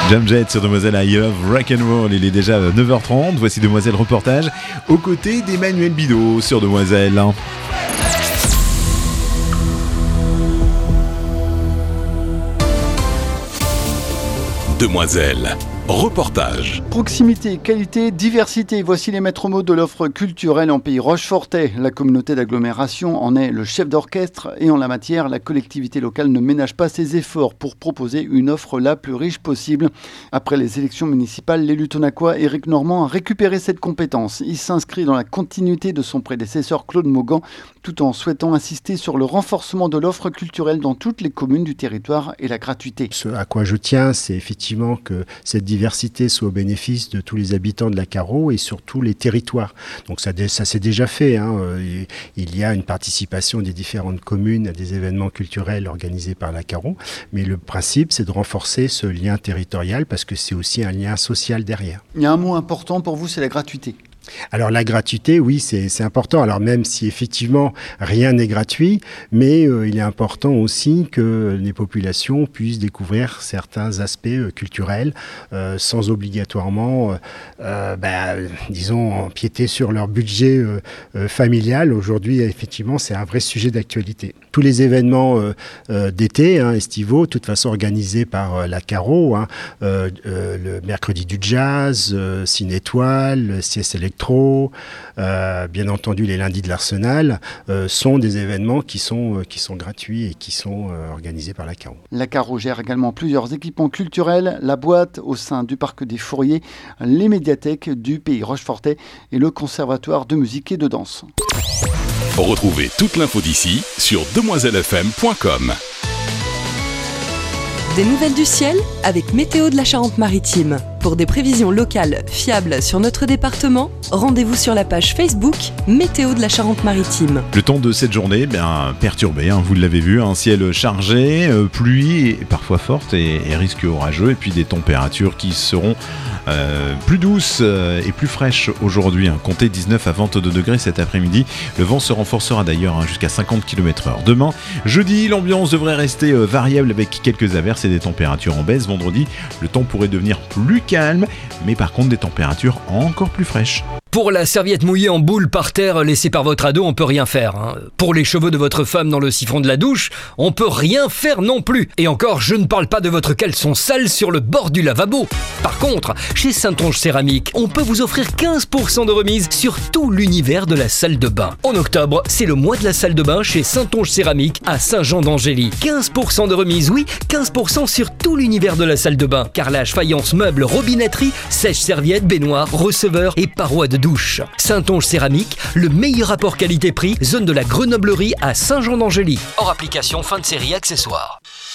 Jamjet sur Demoiselle I Love Rock'n'Roll, il est déjà 9h30, voici Demoiselle Reportage aux côtés d'Emmanuel Bidot sur Demoiselle. Demoiselle Reportage. Proximité, qualité, diversité, voici les maîtres mots de l'offre culturelle en pays rochefortais. La communauté d'agglomération en est le chef d'orchestre et en la matière, la collectivité locale ne ménage pas ses efforts pour proposer une offre la plus riche possible. Après les élections municipales, l'élu tonacois Éric Normand a récupéré cette compétence. Il s'inscrit dans la continuité de son prédécesseur Claude Maugan, tout en souhaitant insister sur le renforcement de l'offre culturelle dans toutes les communes du territoire et la gratuité. Ce à quoi je tiens, c'est effectivement que cette diversité soit au bénéfice de tous les habitants de la Carreau et sur tous les territoires. Donc ça s'est déjà fait. Il y a une participation des différentes communes à des événements culturels organisés par la Carreau. Mais le principe, c'est de renforcer ce lien territorial parce que c'est aussi un lien social derrière. Il y a un mot important pour vous, c'est la gratuité. Alors la gratuité, oui, c'est important. Alors même si effectivement rien n'est gratuit, mais il est important aussi que les populations puissent découvrir certains aspects culturels sans obligatoirement, disons, empiéter sur leur budget familial. Aujourd'hui, effectivement, c'est un vrai sujet d'actualité. Tous les événements d'été, estivaux, de toute façon organisés par la Carreau, le mercredi du jazz, Ciné-Étoile, Sieste Électro, bien entendu les lundis de l'Arsenal, sont des événements qui sont gratuits et qui sont organisés par la Carreau. La Carreau gère également plusieurs équipements culturels, la boîte au sein du parc des Fourriers, les médiathèques du pays rochefortais et le conservatoire de musique et de danse. Retrouvez toute l'info d'ici sur demoiselefm.com. Des nouvelles du ciel avec Météo de la Charente-Maritime. Pour des prévisions locales fiables sur notre département, rendez-vous sur la page Facebook Météo de la Charente-Maritime. Le temps de cette journée, perturbé, vous l'avez vu, un ciel chargé, pluie parfois forte et risque orageux, et puis des températures qui seront plus douces et plus fraîches aujourd'hui. Comptez 19 à 22 degrés cet après-midi. Le vent se renforcera d'ailleurs jusqu'à 50 km/h. Demain, jeudi, l'ambiance devrait rester variable avec quelques averses et des températures en baisse. Vendredi, le temps pourrait devenir plus calme, mais par contre des températures encore plus fraîches. Pour la serviette mouillée en boule par terre laissée par votre ado, on peut rien faire. Pour les cheveux de votre femme dans le siphon de la douche, on peut rien faire non plus. Et encore, je ne parle pas de votre caleçon sale sur le bord du lavabo. Par contre, chez Saint-Onge Céramique, on peut vous offrir 15% de remise sur tout l'univers de la salle de bain. En octobre, c'est le mois de la salle de bain chez Saint-Onge Céramique à Saint-Jean-d'Angély. 15% de remise, oui, 15% sur tout l'univers de la salle de bain. Carrelage, faïence, meubles, robinetterie, sèche-serviette, baignoire, receveur et parois de douche. Saint-Onge Céramique, le meilleur rapport qualité-prix, zone de la Grenoblerie à Saint-Jean-d'Angély. Hors application, fin de série, accessoires.